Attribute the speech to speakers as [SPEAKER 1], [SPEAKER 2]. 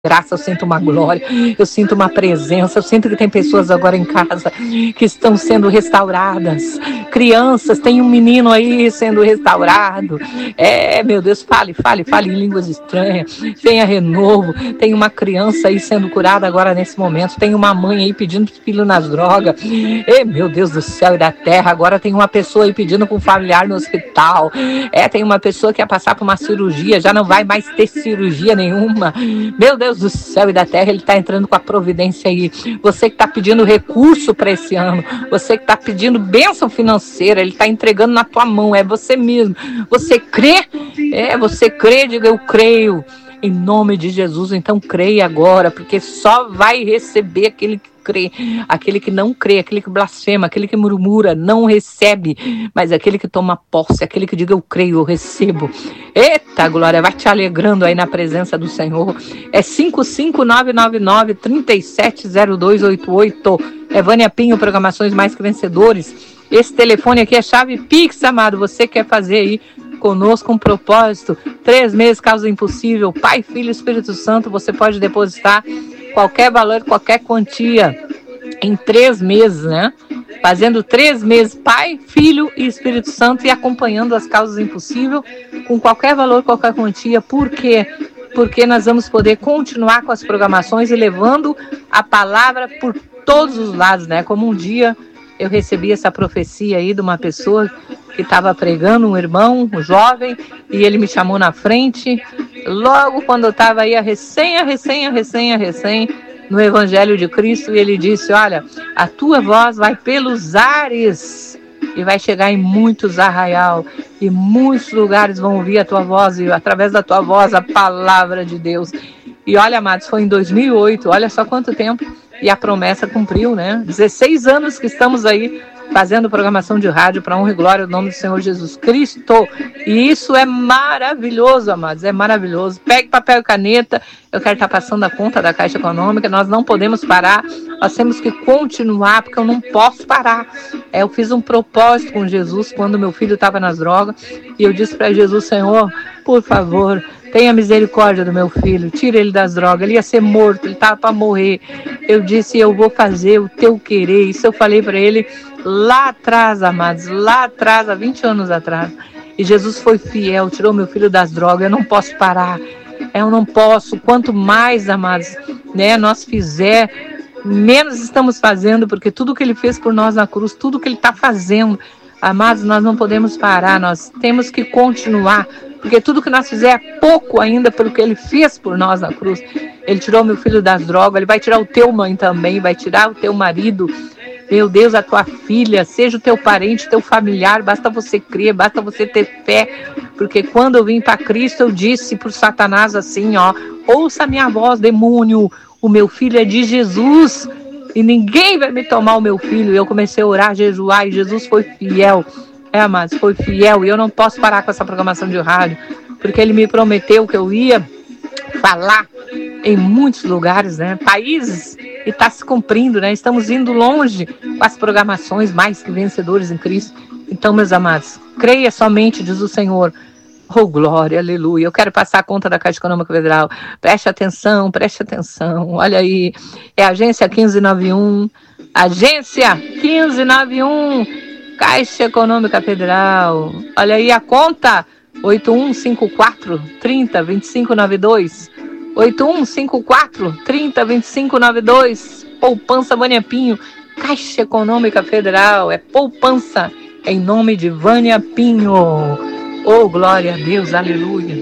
[SPEAKER 1] graça, eu sinto uma glória, eu sinto uma presença, eu sinto que tem pessoas agora em casa que estão sendo restauradas, crianças, tem um menino aí sendo restaurado, meu Deus, fale em línguas estranhas, tenha renovo, tem uma criança aí sendo curada agora nesse momento, tem uma mãe aí pedindo filho nas drogas, meu Deus do céu e da terra, agora tem uma pessoa aí pedindo com um familiar no hospital, tem uma pessoa que ia passar por uma cirurgia, já não vai mais ter cirurgia nenhuma, meu Deus do céu e da terra, ele está entrando com a providência aí. Você que está pedindo recurso para esse ano, você que está pedindo bênção financeira, ele está entregando na tua mão, é você mesmo. Você crê? Você crê, diga eu creio. Em nome de Jesus, então creia agora, porque só vai receber aquele que crê, aquele que não crê, aquele que blasfema, aquele que murmura, não recebe, mas aquele que toma posse, aquele que diga eu creio, eu recebo. Eita glória, vai te alegrando aí na presença do Senhor. É 55999-370288. Vânia Pinho, Programações Mais Que Vencedores. Esse telefone aqui é chave Pix, amado, você quer fazer aí conosco um propósito, 3 meses, causa impossível, Pai, Filho e Espírito Santo, você pode depositar qualquer valor, qualquer quantia, em 3 meses, né? Fazendo 3 meses, Pai, Filho e Espírito Santo, e acompanhando as causas impossíveis, com qualquer valor, qualquer quantia. Por quê? Porque nós vamos poder continuar com as programações e levando a palavra por todos os lados, né? Como um dia eu recebi essa profecia aí de uma pessoa que estava pregando, um irmão, um jovem, e ele me chamou na frente, logo quando eu estava aí recém, no Evangelho de Cristo, e ele disse, olha, a tua voz vai pelos ares, e vai chegar em muitos arraial, e muitos lugares vão ouvir a tua voz, e através da tua voz, a palavra de Deus. E olha, amados, foi em 2008, olha só quanto tempo, e a promessa cumpriu, né? 16 anos que estamos aí fazendo programação de rádio para honra e glória do nome do Senhor Jesus Cristo. E isso é maravilhoso, amados, é maravilhoso. Pegue papel e caneta, eu quero estar passando a conta da Caixa Econômica, nós não podemos parar, nós temos que continuar, porque eu não posso parar. Eu fiz um propósito com Jesus quando meu filho estava nas drogas, e eu disse para Jesus, Senhor, por favor, tenha misericórdia do meu filho, tira ele das drogas, ele ia ser morto, ele estava para morrer. Eu disse, eu vou fazer o teu querer. Isso eu falei para ele lá atrás, amados, lá atrás, há 20 anos atrás. E Jesus foi fiel, tirou meu filho das drogas. Eu não posso parar, eu não posso. Quanto mais, amados, né, nós fizer, menos estamos fazendo, porque tudo que ele fez por nós na cruz, tudo que ele está fazendo, amados, nós não podemos parar, nós temos que continuar, porque tudo que nós fizer é pouco ainda pelo que ele fez por nós na cruz. Ele tirou meu filho das drogas, ele vai tirar o teu mãe também, vai tirar o teu marido, meu Deus, a tua filha, seja o teu parente, teu familiar, basta você crer, basta você ter fé, porque quando eu vim para Cristo, eu disse para o Satanás assim, ouça a minha voz, demônio, o meu filho é de Jesus, e ninguém vai me tomar o meu filho. E eu comecei a orar, jejuar, e Jesus foi fiel, amados, foi fiel, e eu não posso parar com essa programação de rádio, porque ele me prometeu que eu ia falar em muitos lugares, né, países, e está se cumprindo, né, estamos indo longe com as programações Mais Que Vencedores em Cristo. Então, meus amados, creia somente, diz o Senhor. Oh, glória, aleluia. Eu quero passar a conta da Caixa Econômica Federal. Preste atenção. Olha aí, é a agência 1591, agência 1591, Caixa Econômica Federal. Olha aí a conta, 8154-30-2592. 8154-30-2592. Poupança Vânia Pinho, Caixa Econômica Federal. É poupança em nome de Vânia Pinho. Oh, glória a Deus, aleluia.